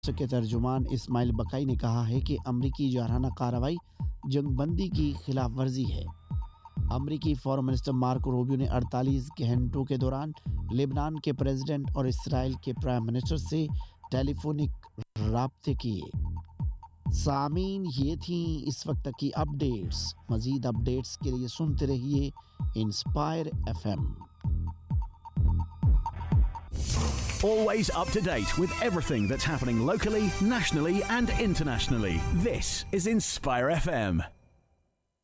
के तर्जुमान इस्माइल बकाई ने कहा है कि अमरीकी जारहाना कार्रवाई जंगबंदी की खिलाफ वर्जी है। अमरीकी फॉरेन मिनिस्टर मार्को रूबियो ने 48 घंटों के दौरान लेबनान के प्रेसिडेंट और इसराइल के प्राइम मिनिस्टर से टेलीफोनिक राब्ते किए। सामीन, ये थी इस वक्त की अपडेट्स। मजीद अपडेट्स के लिए सुनते रहिए inspire FM। Always up to date with everything that's happening locally, nationally and internationally. This is Inspire FM.